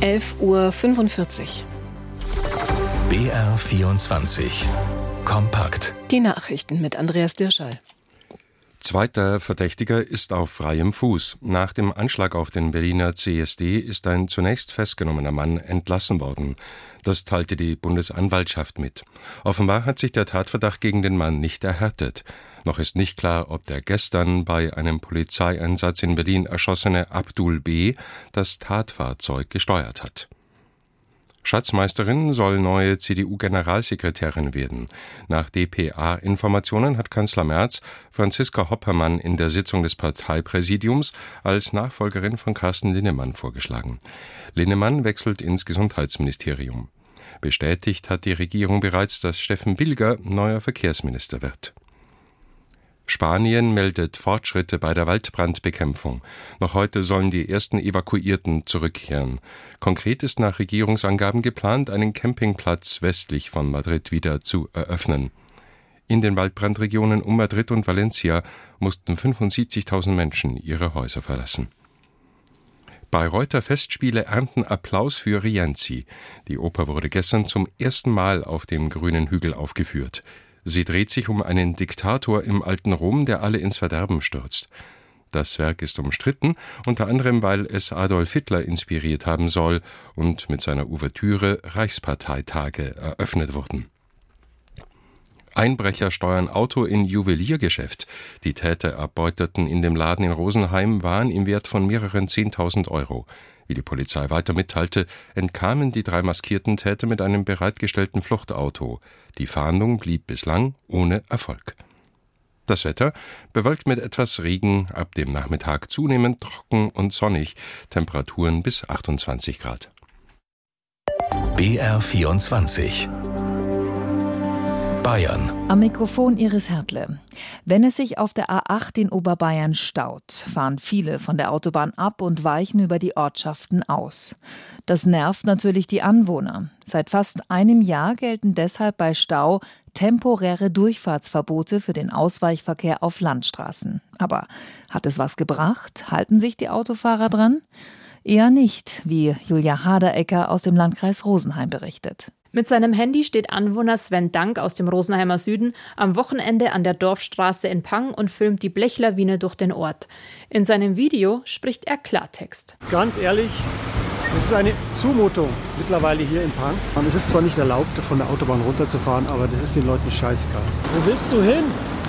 11:45 Uhr. BR24 Kompakt. Die Nachrichten mit Andreas Dirschall. Zweiter Verdächtiger ist auf freiem Fuß. Nach dem Anschlag auf den Berliner CSD ist ein zunächst festgenommener Mann entlassen worden. Das teilte die Bundesanwaltschaft mit. Offenbar hat sich der Tatverdacht gegen den Mann nicht erhärtet. Noch ist nicht klar, ob der gestern bei einem Polizeieinsatz in Berlin erschossene Abdul B. das Tatfahrzeug gesteuert hat. Schatzmeisterin soll neue CDU-Generalsekretärin werden. Nach dpa-Informationen hat Kanzler Merz Franziska Hoppermann in der Sitzung des Parteipräsidiums als Nachfolgerin von Carsten Linnemann vorgeschlagen. Linnemann wechselt ins Gesundheitsministerium. Bestätigt hat die Regierung bereits, dass Steffen Bilger neuer Verkehrsminister wird. Spanien meldet Fortschritte bei der Waldbrandbekämpfung. Noch heute sollen die ersten Evakuierten zurückkehren. Konkret ist nach Regierungsangaben geplant, einen Campingplatz westlich von Madrid wieder zu eröffnen. In den Waldbrandregionen um Madrid und Valencia mussten 75.000 Menschen ihre Häuser verlassen. Bayreuther Festspiele ernten Applaus für Rienzi. Die Oper wurde gestern zum ersten Mal auf dem Grünen Hügel aufgeführt. Sie dreht sich um einen Diktator im alten Rom, der alle ins Verderben stürzt. Das Werk ist umstritten, unter anderem, weil es Adolf Hitler inspiriert haben soll und mit seiner Ouvertüre Reichsparteitage eröffnet wurden. Einbrecher steuern Auto in Juweliergeschäft. Die Täter erbeuteten in dem Laden in Rosenheim Waren im Wert von mehreren 10.000 Euro. Wie die Polizei weiter mitteilte, entkamen die 3 maskierten Täter mit einem bereitgestellten Fluchtauto. Die Fahndung blieb bislang ohne Erfolg. Das Wetter bewölkt mit etwas Regen, ab dem Nachmittag zunehmend trocken und sonnig, Temperaturen bis 28 Grad. BR24 Bayern. Am Mikrofon Iris Hertle. Wenn es sich auf der A8 in Oberbayern staut, fahren viele von der Autobahn ab und weichen über die Ortschaften aus. Das nervt natürlich die Anwohner. Seit fast einem Jahr gelten deshalb bei Stau temporäre Durchfahrtsverbote für den Ausweichverkehr auf Landstraßen. Aber hat es was gebracht? Halten sich die Autofahrer dran? Eher nicht, wie Julia Haderecker aus dem Landkreis Rosenheim berichtet. Mit seinem Handy steht Anwohner Sven Dank aus dem Rosenheimer Süden am Wochenende an der Dorfstraße in Pang und filmt die Blechlawine durch den Ort. In seinem Video spricht er Klartext. Ganz ehrlich, es ist eine Zumutung mittlerweile hier in Pang. Es ist zwar nicht erlaubt, von der Autobahn runterzufahren, aber das ist den Leuten scheißegal. Wo willst du hin?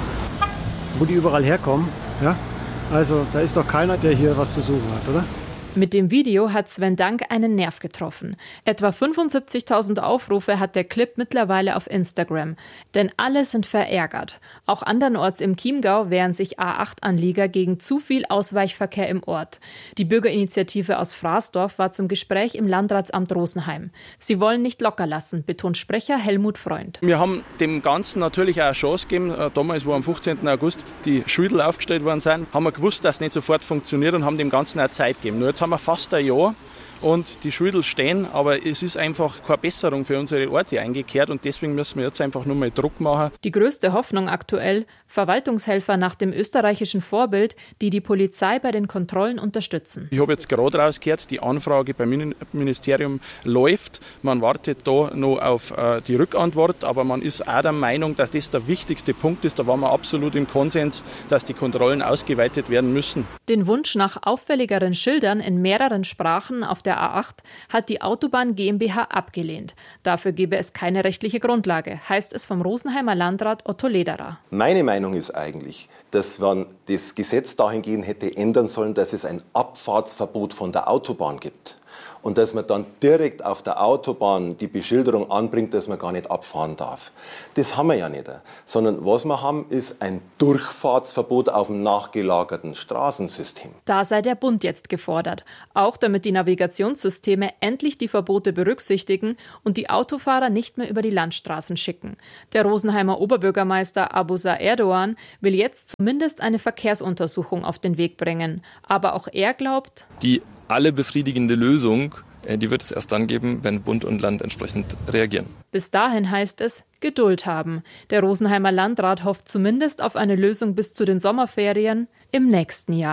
Wo die überall herkommen, ja? Also da ist doch keiner, der hier was zu suchen hat, oder? Mit dem Video hat Sven Dank einen Nerv getroffen. Etwa 75.000 Aufrufe hat der Clip mittlerweile auf Instagram. Denn alle sind verärgert. Auch andernorts im Chiemgau wehren sich A8-Anlieger gegen zu viel Ausweichverkehr im Ort. Die Bürgerinitiative aus Fraßdorf war zum Gespräch im Landratsamt Rosenheim. Sie wollen nicht locker lassen, betont Sprecher Helmut Freund. Wir haben dem Ganzen natürlich auch eine Chance gegeben. Damals, wo am 15. August die Schildel aufgestellt worden sind, haben wir gewusst, dass es nicht sofort funktioniert und haben dem Ganzen auch Zeit gegeben. Nur jetzt haben wir fast ein Jahr und die Schildel stehen, aber es ist einfach keine Besserung für unsere Orte eingekehrt und deswegen müssen wir jetzt einfach nur mal Druck machen. Die größte Hoffnung aktuell, Verwaltungshelfer nach dem österreichischen Vorbild, die die Polizei bei den Kontrollen unterstützen. Ich habe jetzt gerade rausgehört, die Anfrage beim Ministerium läuft. Man wartet da noch auf die Rückantwort, aber man ist auch der Meinung, dass das der wichtigste Punkt ist. Da waren wir absolut im Konsens, dass die Kontrollen ausgeweitet werden müssen. Den Wunsch nach auffälligeren Schildern in mehreren Sprachen auf der A8 hat die Autobahn GmbH abgelehnt. Dafür gebe es keine rechtliche Grundlage, heißt es vom Rosenheimer Landrat Otto Lederer. Meine Meinung ist eigentlich, dass man das Gesetz dahingehend hätte ändern sollen, dass es ein Abfahrtsverbot von der Autobahn gibt. Und dass man dann direkt auf der Autobahn die Beschilderung anbringt, dass man gar nicht abfahren darf. Das haben wir ja nicht. Sondern was wir haben, ist ein Durchfahrtsverbot auf dem nachgelagerten Straßensystem. Da sei der Bund jetzt gefordert. Auch damit die Navigationssysteme endlich die Verbote berücksichtigen und die Autofahrer nicht mehr über die Landstraßen schicken. Der Rosenheimer Oberbürgermeister Abusa Erdogan will jetzt zumindest eine Verkehrsuntersuchung auf den Weg bringen. Aber auch er glaubt, die alle befriedigende Lösung, die wird es erst dann geben, wenn Bund und Land entsprechend reagieren. Bis dahin heißt es Geduld haben. Der Rosenheimer Landrat hofft zumindest auf eine Lösung bis zu den Sommerferien im nächsten Jahr.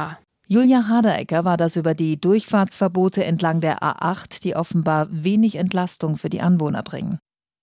Julia Haderecker war das über die Durchfahrtsverbote entlang der A8, die offenbar wenig Entlastung für die Anwohner bringen.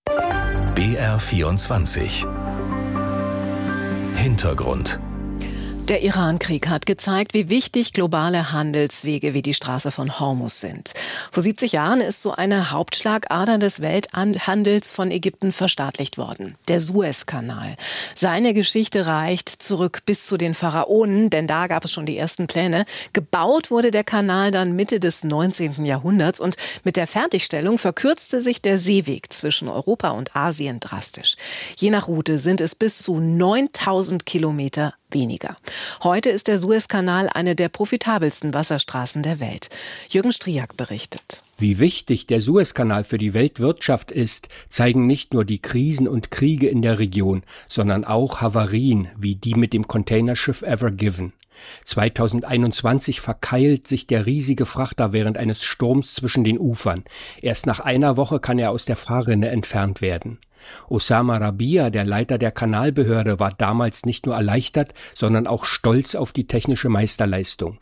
BR24 Hintergrund. Der Iran-Krieg hat gezeigt, wie wichtig globale Handelswege wie die Straße von Hormuz sind. Vor 70 Jahren ist so eine Hauptschlagader des Welthandels von Ägypten verstaatlicht worden. Der Suezkanal. Seine Geschichte reicht zurück bis zu den Pharaonen, denn da gab es schon die ersten Pläne. Gebaut wurde der Kanal dann Mitte des 19. Jahrhunderts und mit der Fertigstellung verkürzte sich der Seeweg zwischen Europa und Asien drastisch. Je nach Route sind es bis zu 9000 Kilometer weniger. Heute ist der Suezkanal eine der profitabelsten Wasserstraßen der Welt. Jürgen Striak berichtet. Wie wichtig der Suezkanal für die Weltwirtschaft ist, zeigen nicht nur die Krisen und Kriege in der Region, sondern auch Havarien wie die mit dem Containerschiff Ever Given. 2021 verkeilt sich der riesige Frachter während eines Sturms zwischen den Ufern. Erst nach einer Woche kann er aus der Fahrrinne entfernt werden. Osama Rabia, der Leiter der Kanalbehörde, war damals nicht nur erleichtert, sondern auch stolz auf die technische Meisterleistung.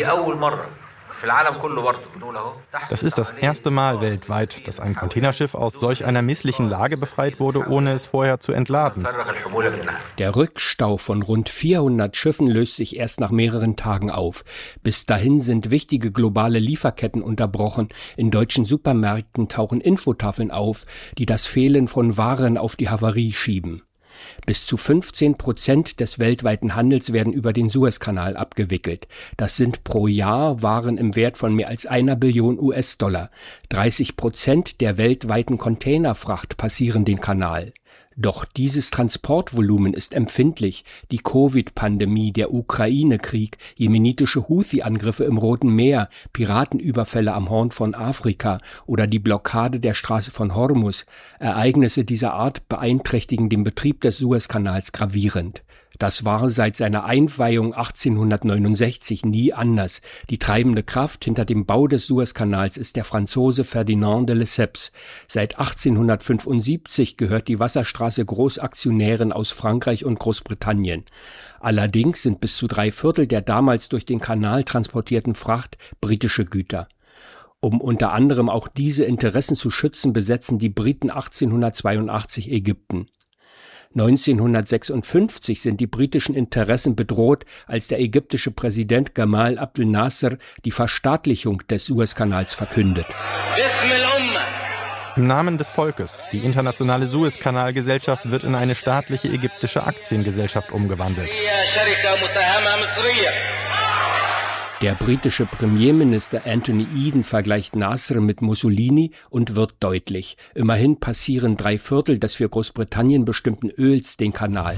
Das ist das erste Mal weltweit, dass ein Containerschiff aus solch einer misslichen Lage befreit wurde, ohne es vorher zu entladen. Der Rückstau von rund 400 Schiffen löst sich erst nach mehreren Tagen auf. Bis dahin sind wichtige globale Lieferketten unterbrochen. In deutschen Supermärkten tauchen Infotafeln auf, die das Fehlen von Waren auf die Havarie schieben. Bis zu 15% des weltweiten Handels werden über den Suezkanal abgewickelt. Das sind pro Jahr Waren im Wert von mehr als 1 Billion US-Dollar. 30% der weltweiten Containerfracht passieren den Kanal. Doch dieses Transportvolumen ist empfindlich. Die Covid-Pandemie, der Ukraine-Krieg, jemenitische Houthi-Angriffe im Roten Meer, Piratenüberfälle am Horn von Afrika oder die Blockade der Straße von Hormuz. Ereignisse dieser Art beeinträchtigen den Betrieb des Suezkanals gravierend. Das war seit seiner Einweihung 1869 nie anders. Die treibende Kraft hinter dem Bau des Suezkanals ist der Franzose Ferdinand de Lesseps. Seit 1875 gehört die Wasserstraße Großaktionären aus Frankreich und Großbritannien. Allerdings sind bis zu 3/4 der damals durch den Kanal transportierten Fracht britische Güter. Um unter anderem auch diese Interessen zu schützen, besetzen die Briten 1882 Ägypten. 1956 sind die britischen Interessen bedroht, als der ägyptische Präsident Gamal Abdel Nasser die Verstaatlichung des Suezkanals verkündet. Im Namen des Volkes, die internationale Suezkanalgesellschaft wird in eine staatliche ägyptische Aktiengesellschaft umgewandelt. Der britische Premierminister Anthony Eden vergleicht Nasser mit Mussolini und wird deutlich. Immerhin passieren 3/4 des für Großbritannien bestimmten Öls den Kanal.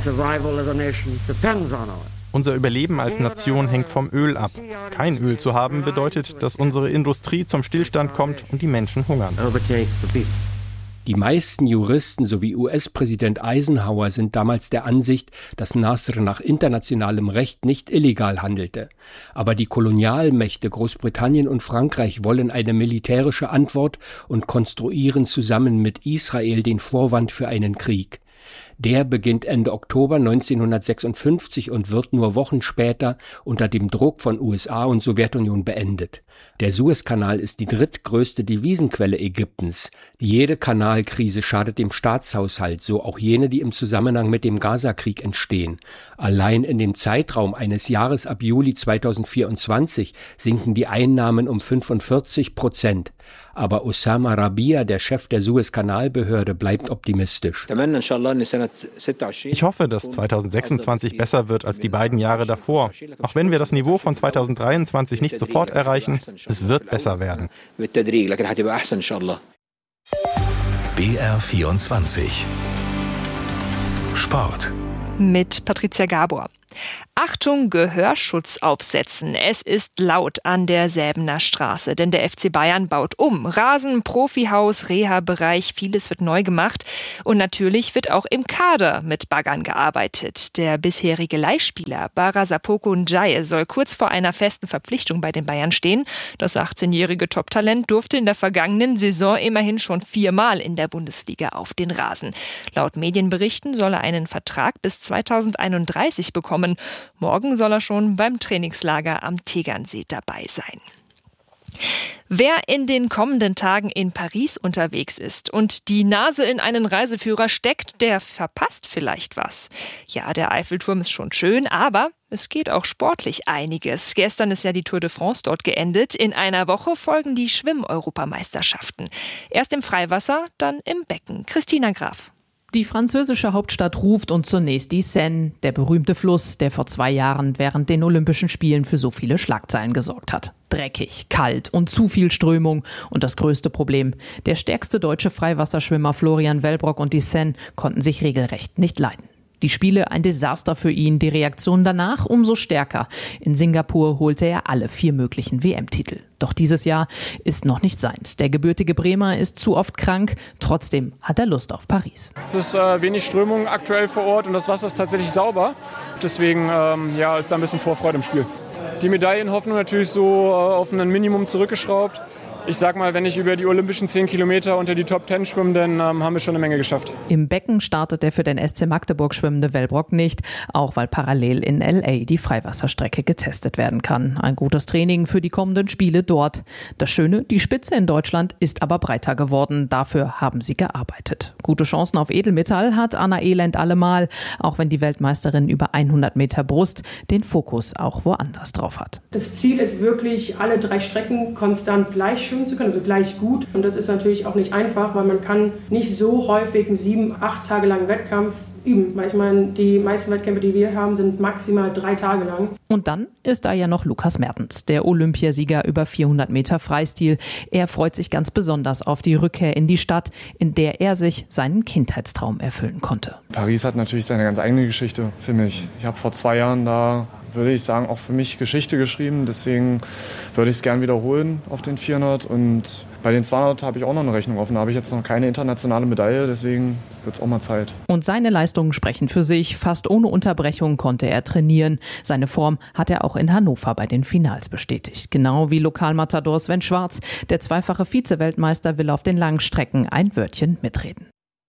Unser Überleben als Nation hängt vom Öl ab. Kein Öl zu haben bedeutet, dass unsere Industrie zum Stillstand kommt und die Menschen hungern. Die meisten Juristen sowie US-Präsident Eisenhower sind damals der Ansicht, dass Nasser nach internationalem Recht nicht illegal handelte. Aber die Kolonialmächte Großbritannien und Frankreich wollen eine militärische Antwort und konstruieren zusammen mit Israel den Vorwand für einen Krieg. Der beginnt Ende Oktober 1956 und wird nur Wochen später unter dem Druck von USA und Sowjetunion beendet. Der Suezkanal ist die drittgrößte Devisenquelle Ägyptens. Jede Kanalkrise schadet dem Staatshaushalt, so auch jene, die im Zusammenhang mit dem Gaza-Krieg entstehen. Allein in dem Zeitraum eines Jahres ab Juli 2024 sinken die Einnahmen um 45%. Aber Osama Rabia, der Chef der Suezkanalbehörde, bleibt optimistisch. Ich hoffe, dass 2026 besser wird als die beiden Jahre davor. Auch wenn wir das Niveau von 2023 nicht sofort erreichen, es wird besser werden. BR24 Sport mit Patricia Gabor. Achtung, Gehörschutz aufsetzen. Es ist laut an der Säbener Straße, denn der FC Bayern baut um. Rasen, Profihaus, Reha-Bereich, vieles wird neu gemacht. Und natürlich wird auch im Kader mit Baggern gearbeitet. Der bisherige Leihspieler Bara Sapoko Ndiaye soll kurz vor einer festen Verpflichtung bei den Bayern stehen. Das 18-jährige Top-Talent durfte in der vergangenen Saison immerhin schon 4-mal in der Bundesliga auf den Rasen. Laut Medienberichten soll er einen Vertrag bis 2031 bekommen. kommen. Morgen soll er schon beim Trainingslager am Tegernsee dabei sein. Wer in den kommenden Tagen in Paris unterwegs ist und die Nase in einen Reiseführer steckt, der verpasst vielleicht was. Ja, der Eiffelturm ist schon schön, aber es geht auch sportlich einiges. Gestern ist ja die Tour de France dort geendet. In einer Woche folgen die Schwimm-Europameisterschaften. Erst im Freiwasser, dann im Becken. Christina Graf. Die französische Hauptstadt ruft und zunächst die Seine, der berühmte Fluss, der vor 2 Jahren während den Olympischen Spielen für so viele Schlagzeilen gesorgt hat. Dreckig, kalt und zu viel Strömung. Und das größte Problem: der stärkste deutsche Freiwasserschwimmer Florian Wellbrock und die Seine konnten sich regelrecht nicht leiden. Die Spiele ein Desaster für ihn, die Reaktion danach umso stärker. In Singapur holte er alle 4 möglichen WM-Titel. Doch dieses Jahr ist noch nicht seins. Der gebürtige Bremer ist zu oft krank, trotzdem hat er Lust auf Paris. Es ist wenig Strömung aktuell vor Ort und das Wasser ist tatsächlich sauber. Deswegen ist da ein bisschen Vorfreude im Spiel. Die Medaillenhoffnung natürlich so auf ein Minimum zurückgeschraubt. Ich sag mal, wenn ich über die olympischen 10 Kilometer unter die Top 10 schwimme, dann haben wir schon eine Menge geschafft. Im Becken startet der für den SC Magdeburg schwimmende Wellbrock nicht, auch weil parallel in L.A. die Freiwasserstrecke getestet werden kann. Ein gutes Training für die kommenden Spiele dort. Das Schöne, die Spitze in Deutschland ist aber breiter geworden. Dafür haben sie gearbeitet. Gute Chancen auf Edelmetall hat Anna Elend allemal, auch wenn die Weltmeisterin über 100 Meter Brust den Fokus auch woanders drauf hat. Das Ziel ist wirklich, alle 3 Strecken konstant gleich schwimmen zu können, also gleich gut. Und das ist natürlich auch nicht einfach, weil man kann nicht so häufig einen 7-8 Tage langen Wettkampf üben. Weil ich meine, die meisten Wettkämpfe, die wir haben, sind maximal 3 Tage lang. Und dann ist da ja noch Lukas Mertens, der Olympiasieger über 400 Meter Freistil. Er freut sich ganz besonders auf die Rückkehr in die Stadt, in der er sich seinen Kindheitstraum erfüllen konnte. Paris hat natürlich seine ganz eigene Geschichte für mich. Ich habe vor 2 Jahren da, würde ich sagen, auch für mich Geschichte geschrieben. Deswegen würde ich es gern wiederholen auf den 400. Und bei den 200 habe ich auch noch eine Rechnung offen. Da habe ich jetzt noch keine internationale Medaille, deswegen wird es auch mal Zeit. Und seine Leistungen sprechen für sich. Fast ohne Unterbrechung konnte er trainieren. Seine Form hat er auch in Hannover bei den Finals bestätigt. Genau wie Lokalmatador Sven Schwarz. Der zweifache Vize-Weltmeister will auf den langen Strecken ein Wörtchen mitreden.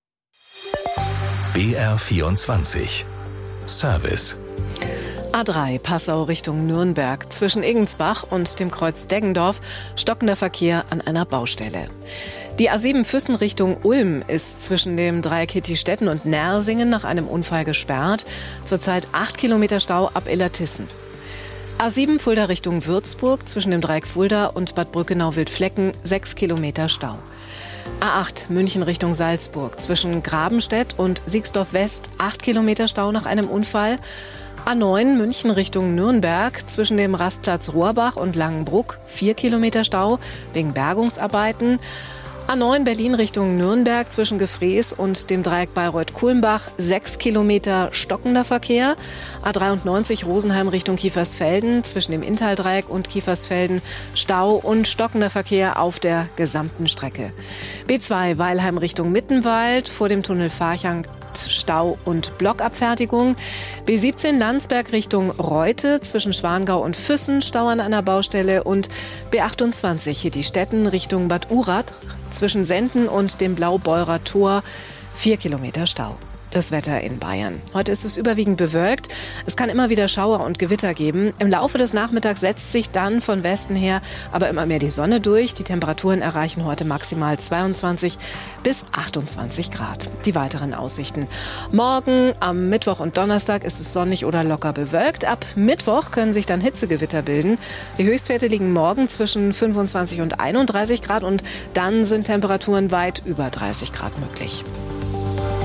BR24 Service. A3 Passau Richtung Nürnberg. Zwischen Ingensbach und dem Kreuz Deggendorf stockender Verkehr an einer Baustelle. Die A7 Füssen Richtung Ulm ist zwischen dem Dreieck Hittstetten und Nersingen nach einem Unfall gesperrt. Zurzeit 8 Kilometer Stau ab Illertissen. A7 Fulda Richtung Würzburg zwischen dem Dreieck Fulda und Bad Brückenau-Wildflecken 6 Kilometer Stau. A8 München Richtung Salzburg zwischen Grabenstedt und Siegsdorf West 8 Kilometer Stau nach einem Unfall. A9 München Richtung Nürnberg zwischen dem Rastplatz Rohrbach und Langenbruck 4 Kilometer Stau wegen Bergungsarbeiten. A9 Berlin Richtung Nürnberg zwischen Gefrees und dem Dreieck Bayreuth-Kulmbach 6 Kilometer stockender Verkehr. A93 Rosenheim Richtung Kiefersfelden zwischen dem Inntal-Dreieck und Kiefersfelden Stau und stockender Verkehr auf der gesamten Strecke. B2 Weilheim Richtung Mittenwald vor dem Tunnel Farchang Stau und Blockabfertigung. B17 Landsberg Richtung Reute zwischen Schwangau und Füssen Stau an einer Baustelle und B28 Hittstetten Richtung Bad Urach zwischen Senden und dem Blaubeurer Tor 4 Kilometer Stau. Das Wetter in Bayern. Heute ist es überwiegend bewölkt. Es kann immer wieder Schauer und Gewitter geben. Im Laufe des Nachmittags setzt sich dann von Westen her aber immer mehr die Sonne durch. Die Temperaturen erreichen heute maximal 22 bis 28 Grad. Die weiteren Aussichten. Morgen, am Mittwoch und Donnerstag ist es sonnig oder locker bewölkt. Ab Mittwoch können sich dann Hitzegewitter bilden. Die Höchstwerte liegen morgen zwischen 25 und 31 Grad und dann sind Temperaturen weit über 30 Grad möglich.